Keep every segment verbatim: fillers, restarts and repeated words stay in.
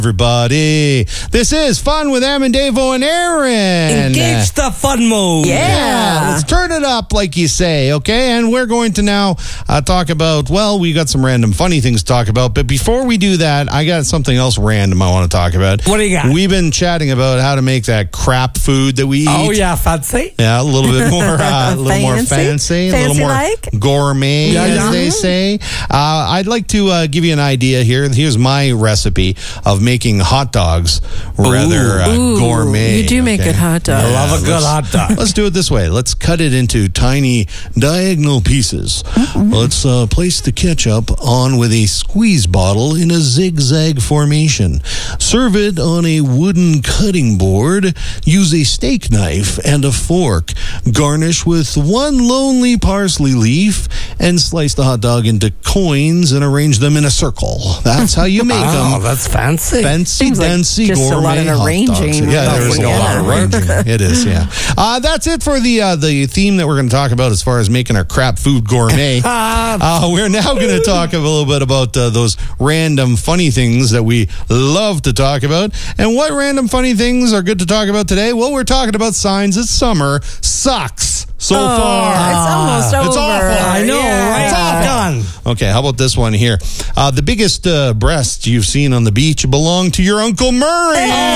Everybody, this is Fun with Em and Davo and Aaron. Engage the fun mode. Yeah. yeah, let's turn it up like you say, okay? And we're going to now uh, talk about, well, we got some random funny things to talk about, but before we do that, I got something else random I want to talk about. What do you got? We've been chatting about how to make that crap food that we eat. Oh, yeah, fancy. Yeah, a little bit more, uh, a little fancy. more fancy, a little more like? gourmet, yeah, as yeah. they say. Uh, I'd like to uh, give you an idea here. Here's my recipe of making hot dogs rather uh, Ooh, gourmet. You do make okay? good hot dogs. I love a good hot dog. Let's do it this way. Let's cut it into tiny diagonal pieces. Mm-hmm. Let's uh, place the ketchup on with a squeeze bottle in a zigzag formation. Serve it on a wooden cutting board. Use a steak knife and a fork. Garnish with one lonely parsley leaf and slice the hot dog into coins and arrange them in a circle. That's how you make Oh, them. that's fancy. Fancy, Seems like fancy just a gourmet lot of hot arranging. dogs. Yeah, Oh, there's a yeah. lot of arranging. It is, yeah. Uh, that's it for the uh, the theme that we're going to talk about as far as making our crap food gourmet. uh, we're now going to talk a little bit about uh, those random funny things that we love to talk about. And what random funny things are good to talk about today? Well, we're talking about signs that summer sucks so Oh, far. it's almost It's over. awful. I know, Yeah. right? It's awful. Done. Okay, how about this one here? Uh, the biggest uh, breasts you've seen on the beach belong to your Uncle Murray.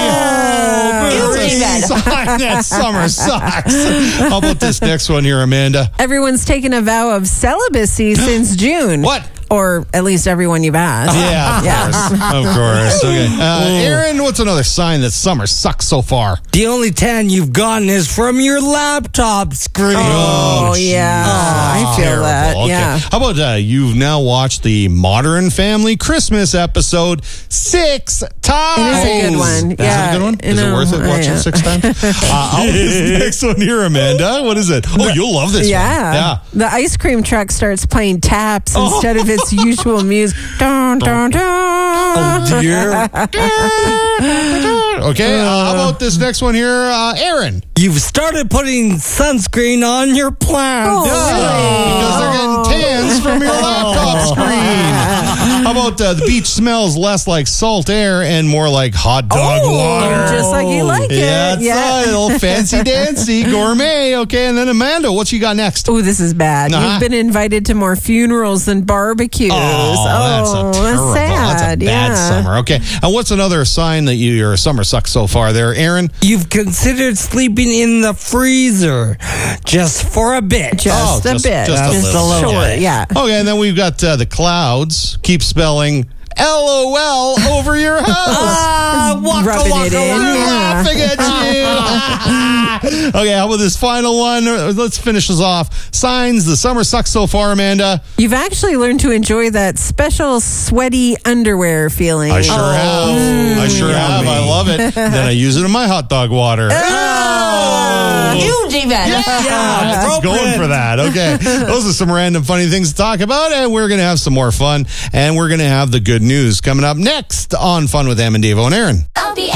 Oh, That's you a did. sign that summer sucks. How about this next one here, Amanda? Everyone's taken a vow of celibacy since June. What? Or at least everyone you've asked. Yeah, of Yeah. course. Of course. Okay. Uh, Aaron, what's another sign that summer sucks so far? The only tan you've gotten is from your laptop screen. Oh, yeah. I feel Terrible. that. Okay. Yeah. How about uh, you've now watched the Modern Family Christmas episode six times? It is a good one. Is Yeah. it a good one? Is No, it worth it oh, watching yeah. it six times? uh, how about this next one here, Amanda? What is it? Oh, you'll love this Yeah. one. Yeah. The ice cream truck starts playing taps Oh. instead of its usual music. Dun, dun, dun. Oh, dear. Okay, uh, how about this next one here, uh, Aaron? You've started putting sunscreen on your plants. Oh, Because they're getting tans from your laptop screen. How about uh, the beach smells less like salt air and more like hot dog Oh, water? just like you like it. Yeah, it's Yeah. a little fancy dancy gourmet. Okay, and then Amanda, what you got next? Oh, this is bad. Uh-huh. You've been invited to more funerals than barbecues. Oh, that's a terrible, sad. that's a bad yeah. summer. Okay, and what's another sign that you, your summer sucks so far there, Aaron? You've considered sleeping in the freezer just for a bit. Just Oh, a just- bit. just a little short. bit. Yeah. Okay, and then we've got uh, the clouds. Keep spelling L O L over your house. Ah, waka, Rubbing waka, it in. waka. We're Yeah. laughing at you. Okay, how about this final one? Let's finish this off. Signs the summer sucks so far, Amanda. You've actually learned to enjoy that special sweaty underwear feeling. I sure have. I sure have. I love it. Then I use it in my hot dog water. Oh, you do that. Yeah, it's going for that. Okay. Those are some random funny things to talk about, and we're going to have some more fun, and we're going to have the good news coming up next on Fun with Em and Davo and Aaron. I'll be